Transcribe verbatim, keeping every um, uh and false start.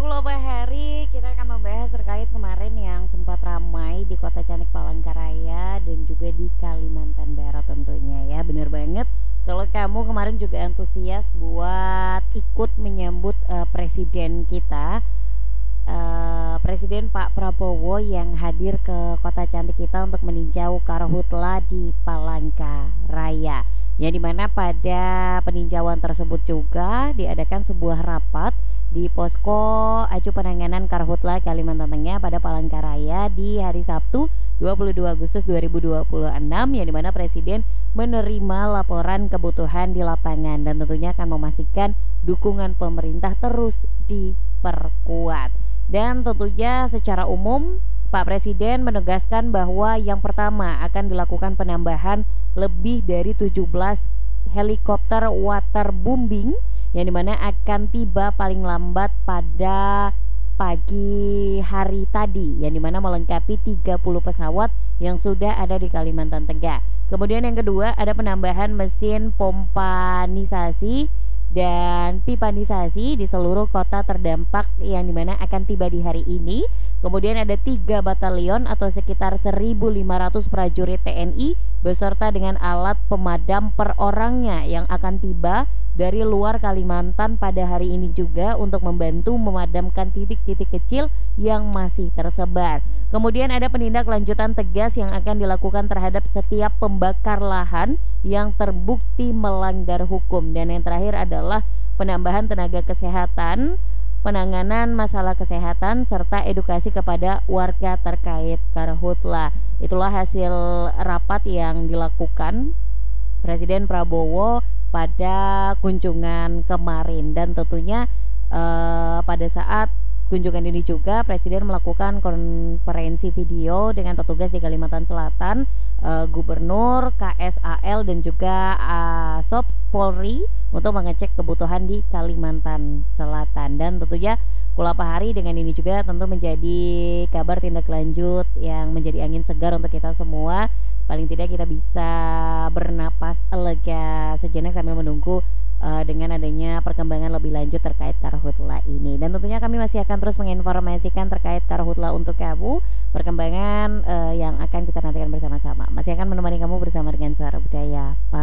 Kuloba Hari, kita akan membahas terkait kemarin yang sempat ramai di kota cantik Palangkaraya dan juga di Kalimantan Barat tentunya ya. Bener banget kalau kamu kemarin juga antusias buat ikut menyambut uh, presiden kita, uh, Presiden Pak Prabowo yang hadir ke kota cantik kita untuk meninjau Karhutla di Palangkaraya. Ya, dimana pada peninjauan tersebut juga diadakan sebuah rapat di posko Acu Penanganan Karhutla Kalimantan Tengah pada Palangkaraya di hari Sabtu dua puluh dua Agustus dua ribu dua puluh enam, yang dimana Presiden menerima laporan kebutuhan di lapangan dan tentunya akan memastikan dukungan pemerintah terus diperkuat. Dan tentunya secara umum Pak Presiden menegaskan bahwa yang pertama akan dilakukan penambahan lebih dari tujuh belas helikopter waterbombing yang dimana akan tiba paling lambat pada pagi hari tadi, yang dimana melengkapi tiga puluh pesawat yang sudah ada di Kalimantan Tengah. Kemudian yang kedua ada penambahan mesin pompanisasi dan pipanisasi di seluruh kota terdampak yang dimana akan tiba di hari ini. Kemudian ada tiga batalion atau sekitar seribu lima ratus prajurit T N I beserta dengan alat pemadam per orangnya yang akan tiba dari luar Kalimantan pada hari ini juga untuk membantu memadamkan titik-titik kecil yang masih tersebar. Kemudian ada penindaklanjutan tegas yang akan dilakukan terhadap setiap pembakar lahan yang terbukti melanggar hukum. Dan yang terakhir adalah penambahan tenaga kesehatan, penanganan masalah kesehatan, serta edukasi kepada warga terkait Karhutla. Itulah hasil rapat yang dilakukan Presiden Prabowo pada kunjungan kemarin. Dan tentunya eh, pada saat kunjungan ini juga Presiden melakukan konferensi video dengan petugas di Kalimantan Selatan, eh, Gubernur, K S A L dan juga Asops Polri untuk mengecek kebutuhan di Kalimantan Selatan. Dan tentunya Kulapa Hari dengan ini juga tentu menjadi kabar tindak lanjut yang menjadi angin segar untuk kita semua. Paling tidak kita bisa bernapas lega sejenak sambil menunggu uh, dengan adanya perkembangan lebih lanjut terkait Karhutla ini. Dan tentunya kami masih akan terus menginformasikan terkait Karhutla untuk kamu, perkembangan uh, yang akan kita nantikan bersama-sama. Masih akan menemani kamu bersama dengan Suara Budaya.